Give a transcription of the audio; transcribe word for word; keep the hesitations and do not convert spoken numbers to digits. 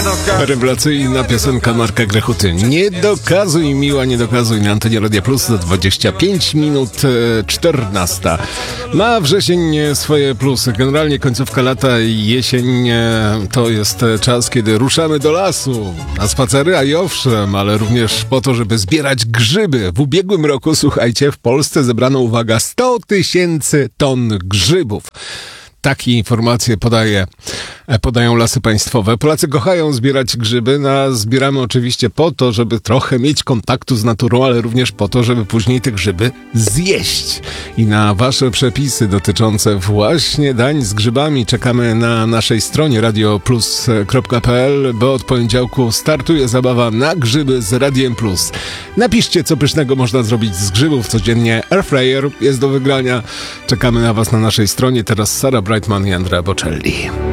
Rewelacyjna piosenka Marka Grechuty. Nie dokazuj, miła, nie dokazuj, na antenie Radia Plus za dwadzieścia pięć minut czternasta. Ma wrzesień swoje plusy. Generalnie końcówka lata i jesień to jest czas, kiedy ruszamy do lasu na spacery, a i owszem, ale również po to, żeby zbierać grzyby. W ubiegłym roku, słuchajcie, w Polsce zebrano, uwaga, sto tysięcy ton grzybów. Takie informacje podaje, podają Lasy Państwowe. Polacy kochają zbierać grzyby, no a zbieramy oczywiście po to, żeby trochę mieć kontaktu z naturą, ale również po to, żeby później te grzyby zjeść. I na wasze przepisy dotyczące właśnie dań z grzybami czekamy na naszej stronie radio plus kropka p l, bo od poniedziałku startuje zabawa na grzyby z Radiem Plus. Napiszcie, co pysznego można zrobić z grzybów codziennie. Airfryer jest do wygrania. Czekamy na was na naszej stronie. Teraz Sara Brightman i Andrea Bocelli.